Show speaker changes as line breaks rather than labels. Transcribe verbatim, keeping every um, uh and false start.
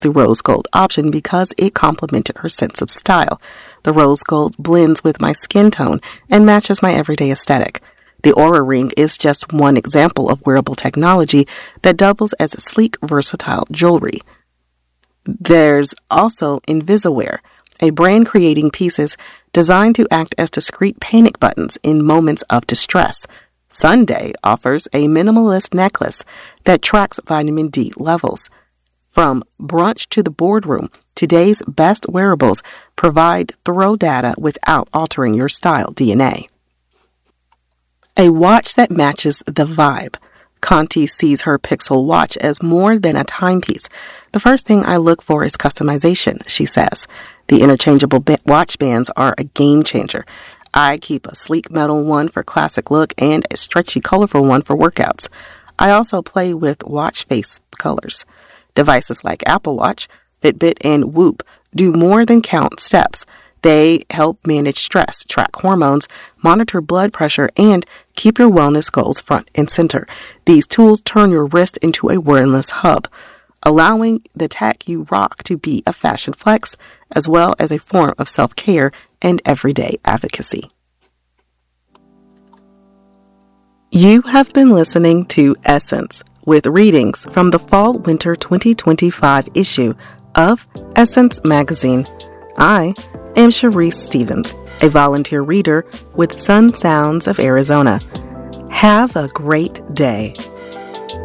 the rose gold option because it complemented her sense of style. The rose gold blends with my skin tone and matches my everyday aesthetic. The Oura Ring is just one example of wearable technology that doubles as sleek, versatile jewelry. There's also Invisiwear, a brand creating pieces designed to act as discreet panic buttons in moments of distress. Sunday offers a minimalist necklace that tracks vitamin D levels. From brunch to the boardroom, today's best wearables provide thorough data without altering your style D N A. A watch that matches the vibe. Conti sees her Pixel watch as more than a timepiece. The first thing I look for is customization, she says. The interchangeable ba- watch bands are a game changer. I keep a sleek metal one for classic look and a stretchy, colorful one for workouts. I also play with watch face colors. Devices like Apple Watch, Fitbit, and Whoop do more than count steps. They help manage stress, track hormones, monitor blood pressure, and keep your wellness goals front and center. These tools turn your wrist into a wordless hub, allowing the tech you rock to be a fashion flex, as well as a form of self-care and everyday advocacy. You have been listening to Essence, with readings from the Fall-Winter twenty twenty-five issue of Essence Magazine. I am Sharice Stevens, a volunteer reader with Sun Sounds of Arizona. Have a great day.